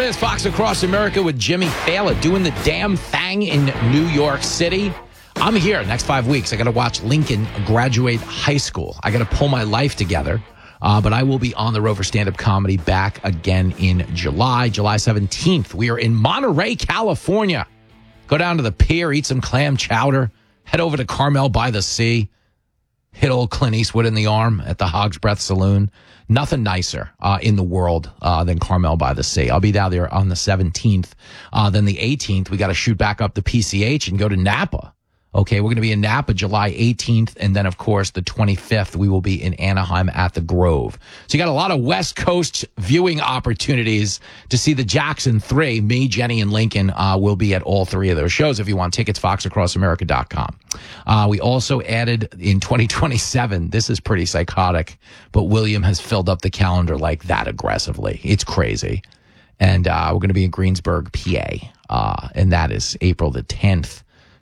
it is, Fox Across America with Jimmy Fallon doing the damn thing in New York City. I'm here next 5 weeks. I got to watch Lincoln graduate high school. I got to pull my life together. But I will be on the road for stand-up comedy back again in July 17th. We are in Monterey, California. Go down to the pier, eat some clam chowder, head over to Carmel by the Sea, hit old Clint Eastwood in the arm at the Hog's Breath Saloon. Nothing nicer in the world than Carmel by the Sea. I'll be down there on the 17th. Then the 18th, we got to shoot back up the PCH and go to Napa. Okay, we're going to be in Napa July 18th, and then, of course, the 25th, we will be in Anaheim at the Grove. So you got a lot of West Coast viewing opportunities to see the Jackson 3. Me, Jenny, and Lincoln will be at all three of those shows. If you want tickets, foxacrossamerica.com. We also added in 2027, this is pretty psychotic, but William has filled up the calendar like that aggressively. It's crazy. And we're going to be in Greensburg, PA, and that is April the 10th.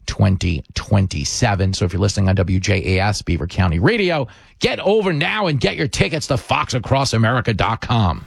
2027. So if you're listening on WJAS, Beaver County Radio, get over now and get your tickets to foxacrossamerica.com.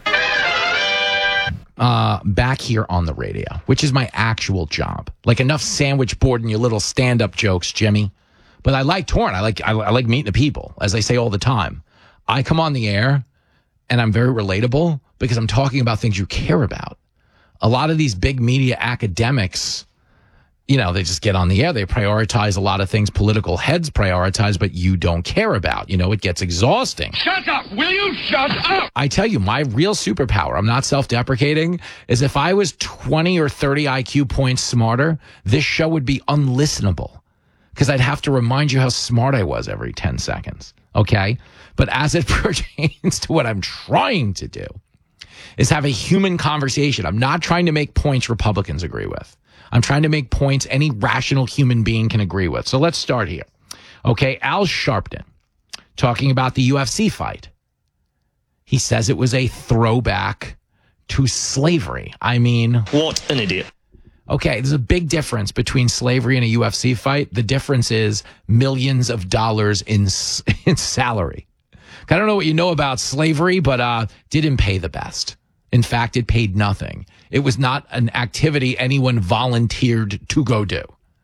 Back here on the radio, which is my actual job. Like, enough sandwich board and your little stand-up jokes, Jimmy. But I like touring. I like meeting the people, as I say all the time. I come on the air and I'm very relatable because I'm talking about things you care about. A lot of these big media academics, you know, they just get on the air. They prioritize a lot of things political heads prioritize, but you don't care about. You know, it gets exhausting. Shut up! Will you shut up? I tell you, my real superpower, I'm not self-deprecating, is if I was 20 or 30 IQ points smarter, this show would be unlistenable because I'd have to remind you how smart I was every 10 seconds. Okay? But as it pertains to what I'm trying to do is have a human conversation. I'm not trying to make points Republicans agree with. I'm trying to make points any rational human being can agree with. So let's start here. Okay, Al Sharpton talking about the UFC fight. He says it was a throwback to slavery. I mean, what an idiot. Okay, there's a big difference between slavery and a UFC fight. The difference is millions of dollars in salary. I don't know what you know about slavery, but didn't pay the best. In fact, it paid nothing. It was not an activity anyone volunteered to go do.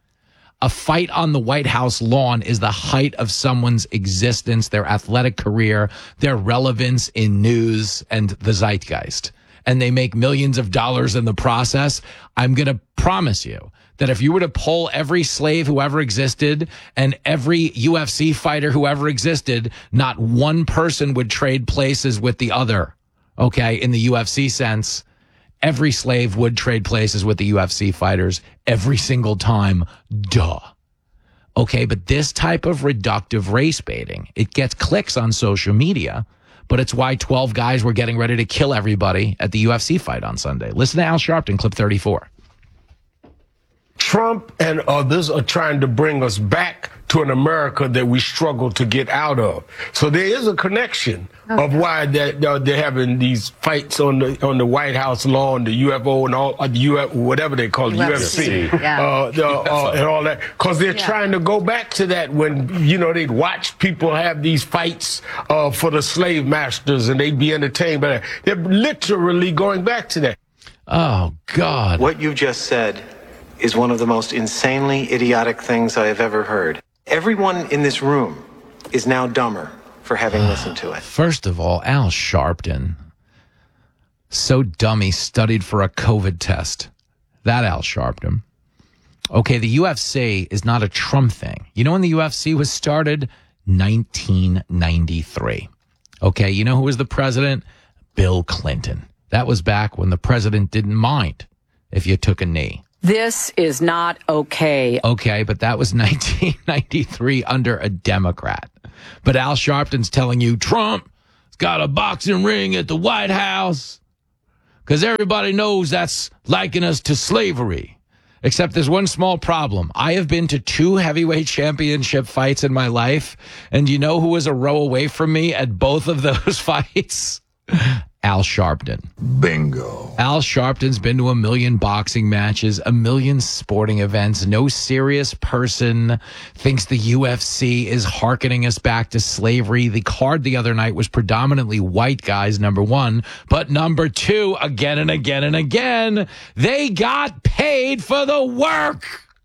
A fight on the White House lawn is the height of someone's existence, their athletic career, their relevance in news and the zeitgeist. And they make millions of dollars in the process. I'm going to promise you that if you were to poll every slave who ever existed and every UFC fighter who ever existed, not one person would trade places with the other. Okay, in the UFC sense, every slave would trade places with the UFC fighters every single time. Duh. Okay, but this type of reductive race baiting, it gets clicks on social media, but it's why 12 guys were getting ready to kill everybody at the UFC fight on Sunday. Listen to Al Sharpton, clip 34. Trump and others are trying to bring us back to an America that we struggle to get out of. So there is a connection of why they're having these fights on the White House lawn, the UFO and all whatever they call it, UFC, and all that, because they're trying to go back to that when they'd watch people have these fights for the slave masters and they'd be entertained by that. They're literally going back to that. Oh God! What you just said is one of the most insanely idiotic things I have ever heard. Everyone in this room is now dumber for having listened to it. First of all, Al Sharpton, so dumb he studied for a COVID test. That Al Sharpton. Okay, the UFC is not a Trump thing. You know when the UFC was started? 1993. Okay, you know who was the president? Bill Clinton. That was back when the president didn't mind if you took a knee. This is not okay. Okay, but that was 1993 under a Democrat. But Al Sharpton's telling you Trump's got a boxing ring at the White House because everybody knows that's liking us to slavery. Except there's one small problem. I have been to 2 heavyweight championship fights in my life, and you know who was a row away from me at both of those fights? Al Sharpton. Bingo. Al Sharpton's been to 1 million boxing matches, 1 million sporting events. No serious person thinks the UFC is hearkening us back to slavery. The card the other night was predominantly white guys, number one. But number two, again and again and again, they got paid for the work.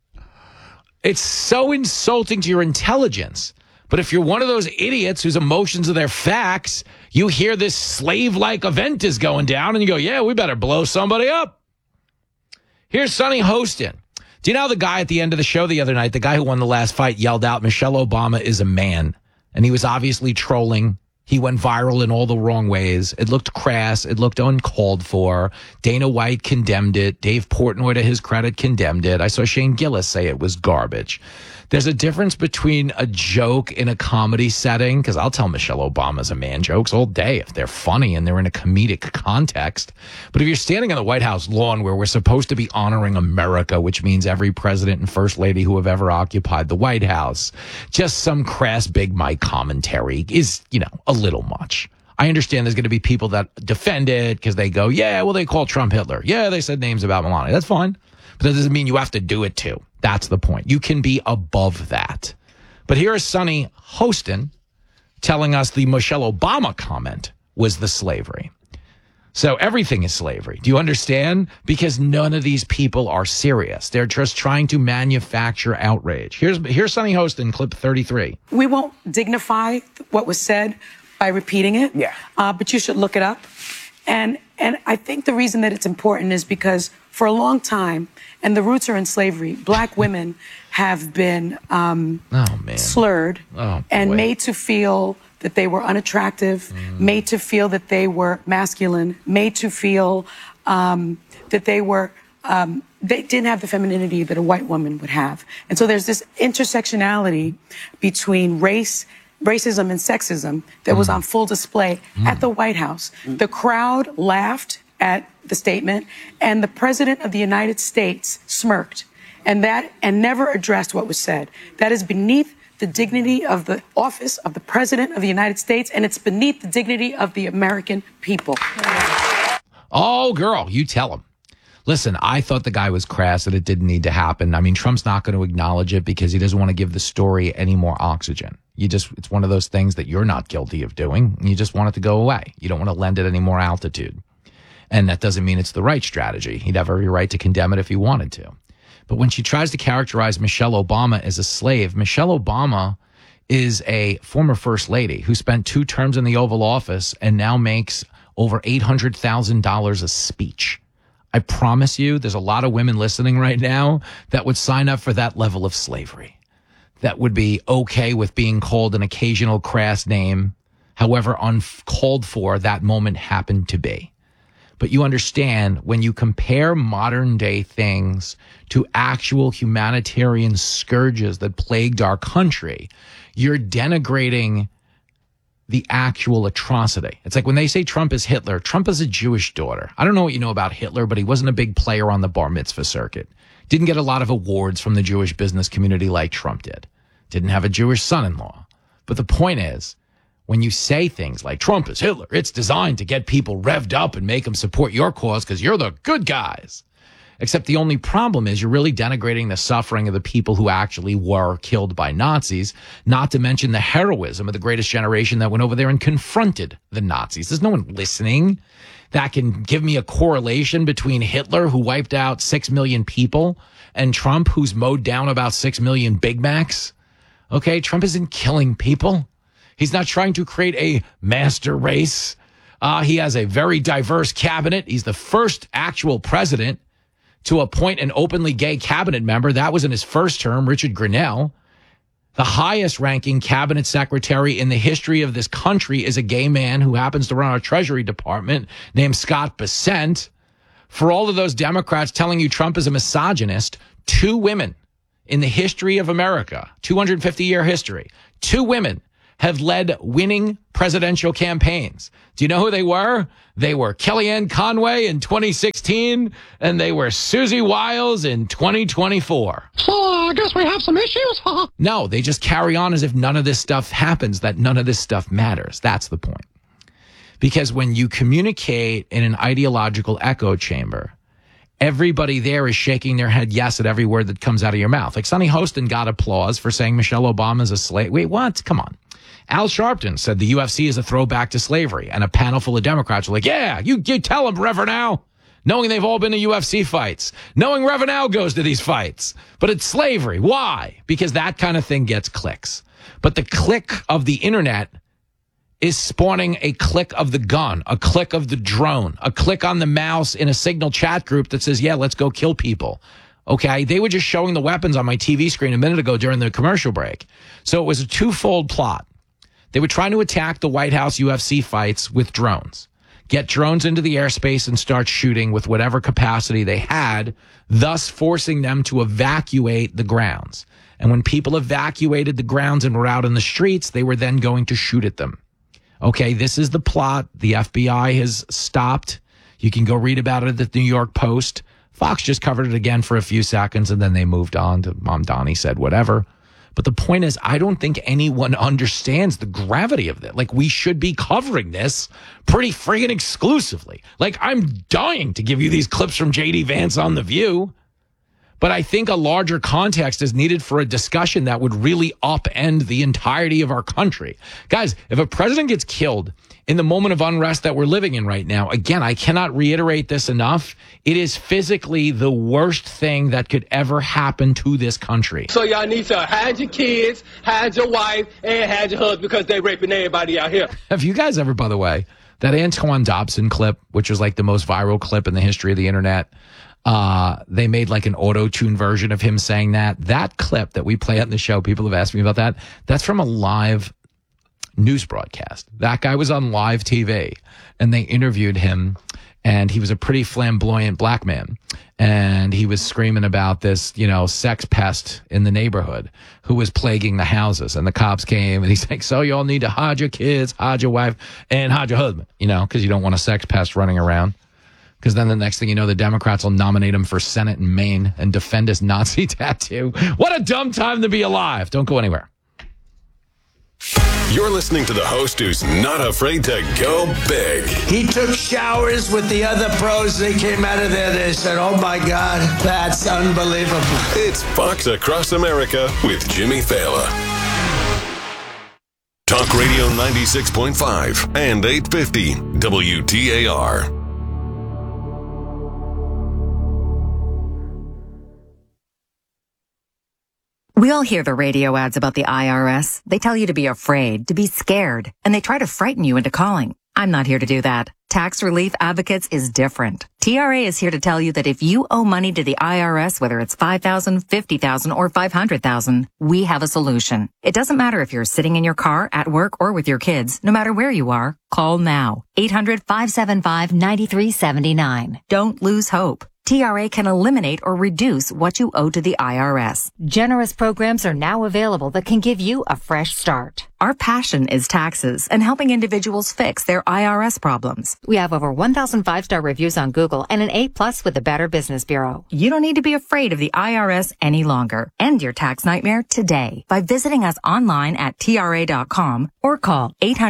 It's so insulting to your intelligence. But if you're one of those idiots whose emotions are their facts, you hear this slave-like event is going down and you go, yeah, we better blow somebody up. Here's Sonny Hostin. Do you know the guy at the end of the show the other night, the guy who won the last fight, yelled out, Michelle Obama is a man. And he was obviously trolling. He went viral in all the wrong ways. It looked crass. It looked uncalled for. Dana White condemned it. Dave Portnoy, to his credit, condemned it. I saw Shane Gillis say it was garbage. There's a difference between a joke in a comedy setting, because I'll tell Michelle Obama's a man jokes all day if they're funny and they're in a comedic context. But if you're standing on the White House lawn where we're supposed to be honoring America, which means every president and first lady who have ever occupied the White House, just some crass Big Mike commentary is, a little much. I understand there's going to be people that defend it because they go, yeah, well, they call Trump Hitler. Yeah, they said names about Melania. That's fine. But that doesn't mean you have to do it too. That's the point. You can be above that. But here is Sonny Hostin telling us the Michelle Obama comment was the slavery. So everything is slavery. Do you understand? Because none of these people are serious. They're just trying to manufacture outrage. Here's Sonny Hostin, clip 33. We won't dignify what was said by repeating it. Yeah. But you should look it up. And I think the reason that it's important is because for a long time, and the roots are in slavery, black women have been slurred and made to feel that they were unattractive, made to feel that they were masculine, made to feel that they were they didn't have the femininity that a white woman would have. And so there's this intersectionality between racism and sexism that was on full display at the White House. The crowd laughed at the statement, and the President of the United States smirked, and never addressed what was said. That is beneath the dignity of the office of the President of the United States, and it's beneath the dignity of the American people. Oh, girl, you tell him. Listen, I thought the guy was crass and it didn't need to happen. I mean, Trump's not going to acknowledge it because he doesn't want to give the story any more oxygen. It's one of those things that you're not guilty of doing. You just want it to go away. You don't want to lend it any more altitude. And that doesn't mean it's the right strategy. He'd have every right to condemn it if he wanted to. But when she tries to characterize Michelle Obama as a slave, Michelle Obama is a former first lady who spent 2 terms in the Oval Office and now makes over $800,000 a speech. I promise you, there's a lot of women listening right now that would sign up for that level of slavery, that would be okay with being called an occasional crass name, however uncalled for that moment happened to be. But you understand, when you compare modern day things to actual humanitarian scourges that plagued our country, you're denigrating the actual atrocity. It's like when they say Trump is Hitler, Trump is a Jewish daughter. I don't know what you know about Hitler, but he wasn't a big player on the bar mitzvah circuit. Didn't get a lot of awards from the Jewish business community like Trump did. Didn't have a Jewish son-in-law. But the point is, when you say things like Trump is Hitler, it's designed to get people revved up and make them support your cause because you're the good guys. Except the only problem is you're really denigrating the suffering of the people who actually were killed by Nazis, not to mention the heroism of the greatest generation that went over there and confronted the Nazis. There's no one listening that can give me a correlation between Hitler, who wiped out 6 million people, and Trump, who's mowed down about 6 million Big Macs. Okay, Trump isn't killing people. He's not trying to create a master race. He has a very diverse cabinet. He's the first actual president to appoint an openly gay cabinet member. That was in his first term, Richard Grenell. The highest ranking cabinet secretary in the history of this country is a gay man who happens to run our Treasury Department named Scott Bessent. For all of those Democrats telling you Trump is a misogynist, 2 women in the history of America, 250-year history, 2 women have led winning presidential campaigns. Do you know who they were? They were Kellyanne Conway in 2016, and they were Susie Wiles in 2024. So I guess we have some issues, huh? No, they just carry on as if none of this stuff happens, that none of this stuff matters. That's the point. Because when you communicate in an ideological echo chamber, everybody there is shaking their head yes at every word that comes out of your mouth. Like Sonny Hostin got applause for saying Michelle Obama is a slave. Wait, what? Come on. Al Sharpton said the UFC is a throwback to slavery, and a panel full of Democrats were like, yeah, you tell them, Reverend Al, knowing they've all been to UFC fights, knowing Reverend Al goes to these fights. But it's slavery. Why? Because that kind of thing gets clicks. But the click of the internet is spawning a click of the gun, a click of the drone, a click on the mouse in a Signal chat group that says, yeah, let's go kill people. Okay, they were just showing the weapons on my TV screen a minute ago during the commercial break. So it was a twofold plot. They were trying to attack the White House UFC fights with drones, get drones into the airspace and start shooting with whatever capacity they had, thus forcing them to evacuate the grounds. And when people evacuated the grounds and were out in the streets, they were then going to shoot at them. Okay, this is the plot. The FBI has stopped. You can go read about it at the New York Post. Fox just covered it again for a few seconds, and then they moved on to Mom Donnie said whatever. But the point is, I don't think anyone understands the gravity of it. Like, we should be covering this pretty friggin' exclusively. Like, I'm dying to give you these clips from J.D. Vance on The View. But I think a larger context is needed for a discussion that would really upend the entirety of our country. Guys, if a president gets killed in the moment of unrest that we're living in right now, again, I cannot reiterate this enough. It is physically the worst thing that could ever happen to this country. So y'all need to hide your kids, hide your wife, and hide your husband because they raping everybody out here. Have you guys ever, by the way, that Antoine Dobson clip, which was like the most viral clip in the history of the internet, they made like an auto-tune version of him saying that. That clip that we play on the show, people have asked me about that. That's from a live news broadcast. That guy was on live TV, and they interviewed him, and he was a pretty flamboyant black man. And he was screaming about this, sex pest in the neighborhood who was plaguing the houses. And the cops came, and he's like, so you all need to hide your kids, hide your wife, and hide your husband, because you don't want a sex pest running around. Because then the next thing you know, the Democrats will nominate him for Senate in Maine and defend his Nazi tattoo. What a dumb time to be alive. Don't go anywhere. You're listening to the host who's not afraid to go big. He took showers with the other pros. They came out of there. They said, oh, my God, that's unbelievable. It's Fox Across America with Jimmy Fallon. Talk Radio 96.5 and 850 WTAR. We all hear the radio ads about the IRS. They tell you to be afraid, to be scared, and they try to frighten you into calling. I'm not here to do that. Tax Relief Advocates is different. TRA is here to tell you that if you owe money to the IRS, whether it's $5,000, $50,000, or $500,000, we have a solution. It doesn't matter if you're sitting in your car, at work, or with your kids. No matter where you are, call now. 800-575-9379. Don't lose hope. TRA can eliminate or reduce what you owe to the IRS. Generous programs are now available that can give you a fresh start. Our passion is taxes and helping individuals fix their IRS problems. We have over 1,000 5-star reviews on Google and an A+ with the Better Business Bureau. You don't need to be afraid of the IRS any longer. End your tax nightmare today by visiting us online at TRA.com or call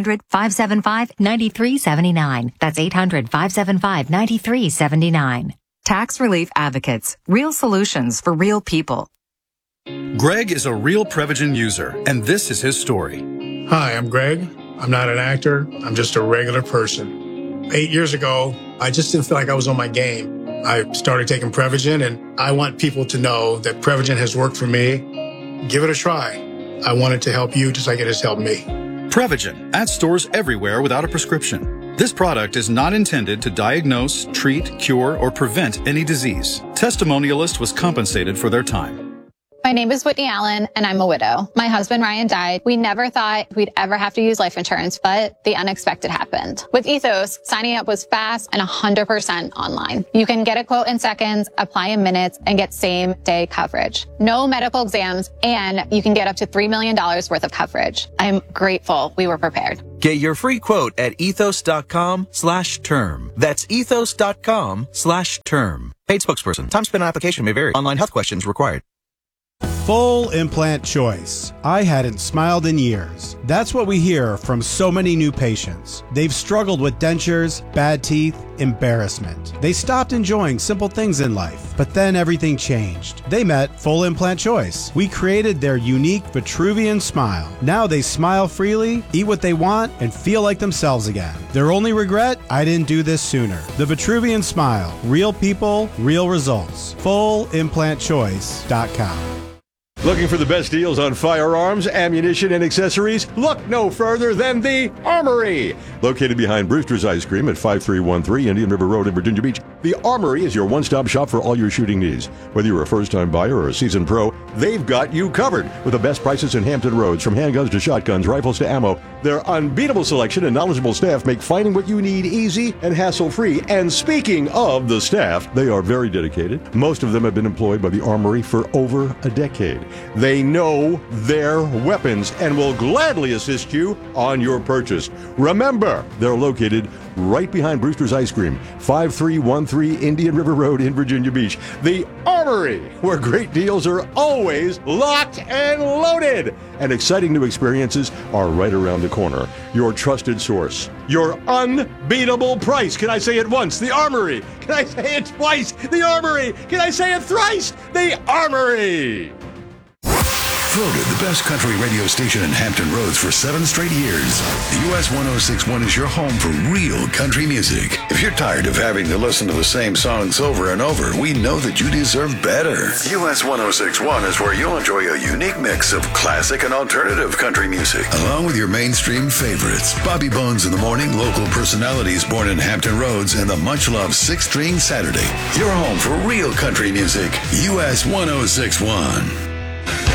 800-575-9379. That's 800-575-9379. Tax Relief Advocates. Real solutions for real people. Greg is a real Prevagen user, and this is his story. Hi, I'm Greg. I'm not an actor. I'm just a regular person. 8 years ago, I just didn't feel like I was on my game. I started taking Prevagen, and I want people to know that Prevagen has worked for me. Give it a try. I want it to help you just like it has helped me. Prevagen, at stores everywhere without a prescription. This product is not intended to diagnose, treat, cure, or prevent any disease. Testimonialist was compensated for their time. My name is Whitney Allen, and I'm a widow. My husband, Ryan, died. We never thought we'd ever have to use life insurance, but the unexpected happened. With Ethos, signing up was fast and 100% online. You can get a quote in seconds, apply in minutes, and get same-day coverage. No medical exams, and you can get up to $3 million worth of coverage. I'm grateful we were prepared. Get your free quote at ethos.com/term. That's ethos.com/term. Paid spokesperson. Time spent on application may vary. Online health questions required. Full implant choice. I hadn't smiled in years. That's what we hear from so many new patients. They've struggled with dentures, bad teeth, embarrassment. They stopped enjoying simple things in life, but then everything changed. They met Full Implant Choice. We created their unique Vitruvian smile. Now they smile freely, eat what they want, and feel like themselves again. Their only regret? I didn't do this sooner. The Vitruvian Smile. Real people, real results. FullImplantChoice.com. Looking for the best deals on firearms, ammunition, and accessories? Look no further than the Armory. Located behind Brewster's Ice Cream at 5313 Indian River Road in Virginia Beach, the Armory is your one-stop shop for all your shooting needs. Whether you're a first-time buyer or a seasoned pro, they've got you covered with the best prices in Hampton Roads. From handguns to shotguns, rifles to ammo, their unbeatable selection and knowledgeable staff make finding what you need easy and hassle-free. And speaking of the staff, they are very dedicated. Most of them have been employed by the Armory for over a decade. They know their weapons and will gladly assist you on your purchase. Remember, they're located right behind Brewster's Ice Cream, 5313 Indian River Road in Virginia Beach. The Armory, where great deals are always locked and loaded. And exciting new experiences are right around the corner. Your trusted source. Your unbeatable price. Can I say it once? The Armory. Can I say it twice? The Armory. Can I say it thrice? The Armory. Voted the best country radio station in Hampton Roads for 7 straight years. The US 1061 is your home for real country music. If you're tired of having to listen to the same songs over and over, we know that you deserve better. US 1061 is where you'll enjoy a unique mix of classic and alternative country music, along with your mainstream favorites. Bobby Bones in the Morning, local personalities born in Hampton Roads, and the much-loved 6-String Saturday. Your home for real country music. US 1061.